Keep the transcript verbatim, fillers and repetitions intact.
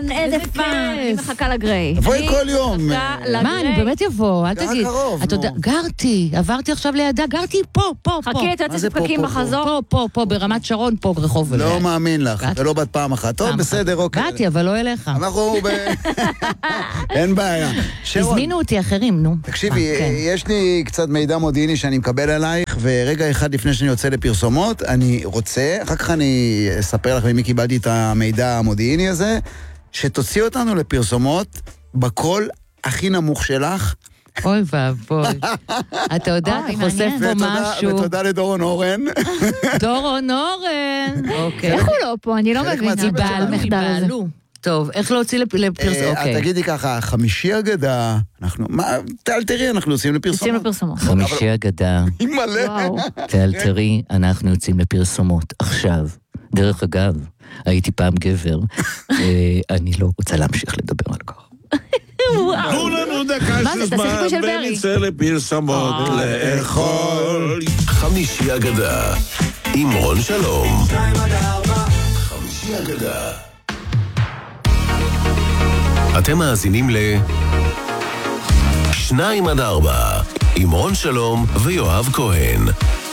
פאן, איזה פאן. אני מחכה לגריי. תבואי כל יום. אני מחכה לגריי. מה, אני באמת אבוא, אל תגיד. אתה יודע, גרתי, עברתי עכשיו לידה, גרתי פה, פה, פה. חכי את יוצאת פקקים בחזור. פה, פה, פה, ברמת שרון, פה, רחוב. לא מאמין לך, ולא בת פעם אחת. טוב, בסדר, אוקיי. באתי, אבל לא אליך. אנחנו ב... אין בעיה. הזמינו אותי אחרים, נו. תקשיבי, יש לי קצת מידע מודיעיני שאני מקבל עלייך, ורגע אחד לפני שאני יוצא לפרסומות, אני רוצה, אחר כך אני אספר לך ממי קיבלתי את המידע המודיעיני הזה, שתוציא אותנו לפרסומות בקול הכי נמוך שלך. אוי ואבוי. אתה יודע, אתה חושף פה משהו. ותודה לדורון אורן. דורון אורן. אוקיי. איך הוא לא פה? אני לא מבינה. דיבלו. טוב, איך להוציא לפרסומות? תגידי ככה, חמישי אגדה, אנחנו, מה, תאלתרי, אנחנו יוצאים לפרסומות. יוצאים לפרסומות. חמישי אגדה. תאלתרי, אנחנו יוצאים לפרסומות. עכשיו, דרך אגב, הייתי פעם גבר, אני לא רוצה להמשיך לדבר על כך. תנו לנו דקה שזמן ונצא לפרסומות לאכול. חמישי אגדה עם רון שלום. חמישי אגדה. אתם מאזינים ל שניים עד ארבע עם רון שלום ויואב כהן.